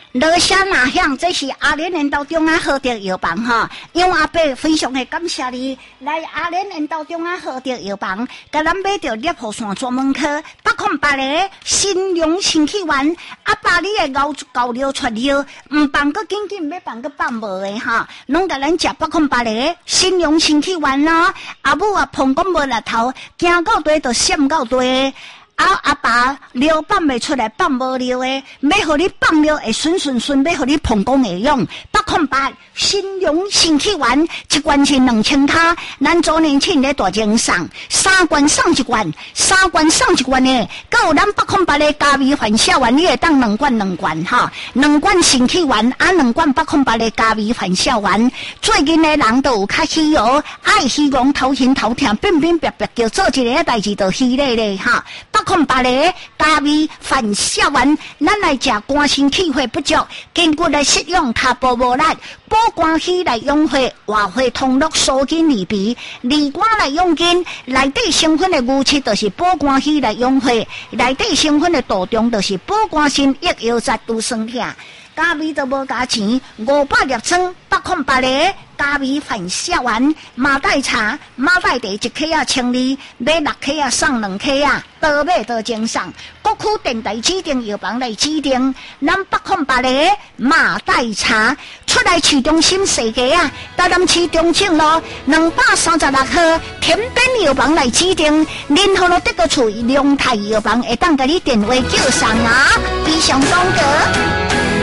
落下哪响？这是阿莲园道中啊好的药房哈，因为阿伯非常的感谢你来阿莲园道中啊好的药房，甲咱买着叶护线专门科808个新荣新气丸，阿爸你的高料出料，唔放个紧紧，要放个放无的哈，拢甲咱食808个新荣新气丸咯。阿母啊碰讲无力头，行到底就闪到底。阿爸料放袂出来，放无料的，要互你放料会顺，要互你碰讲会用。808新荣新气丸，一罐是2000卡，咱周年庆咧大精送，3罐送一罐，3罐送一罐呢。还有咱808的加味反效丸，你会当2罐哈，2罐新气丸，2罐808的加味反效丸。最近的人都有较虚哦，爱虚讲头晕头痛，变叫做一个代志就虚咧哈。808个加味反效丸，咱来食肝肾气血不足，坚决来食用卡波无力，补肝气来养血，活血通络，疏筋利鼻，利肝来养筋，内底成分的牛翅就是补肝气来养血，内底成分的杜仲就是补肝肾益腰节肚酸痛。加味都无加钱，500粒装808个加味反效丸，马黛茶、马黛茶1克啊1,200，买6克啊送2克啊，多买多精送。各区电台指定药房来指定，咱808个马黛茶出来市中心世界啊，台南市中正路236号甜点药房来指定，任何路得个处良泰药房会当甲你电话叫上啊，以上广告。